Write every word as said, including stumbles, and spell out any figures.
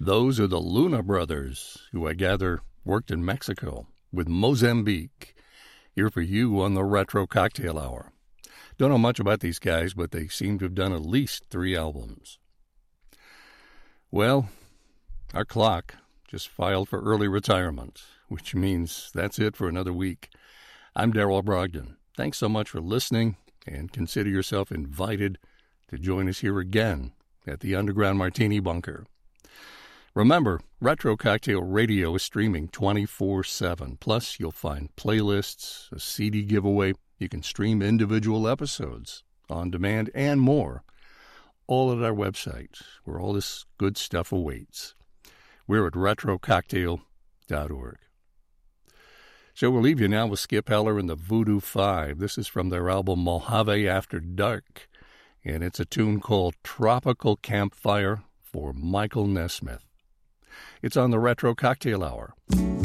Those are the Luna Brothers, who I gather worked in Mexico, with Mozambique, here for you on the Retro Cocktail Hour. Don't know much about these guys, but they seem to have done at least three albums. Well, our clock just filed for early retirement, which means that's it for another week. I'm Darrell Brogdon. Thanks so much for listening, and consider yourself invited to join us here again at the Underground Martini Bunker. Remember, Retro Cocktail Radio is streaming twenty-four seven. Plus, you'll find playlists, a C D giveaway. You can stream individual episodes on demand and more, all at our website, where all this good stuff awaits. We're at retro cocktail dot org. So we'll leave you now with Skip Heller and the Voodoo Five. This is from their album Mojave After Dark, and it's a tune called Tropical Campfire for Michael Nesmith. It's on the Retro Cocktail Hour.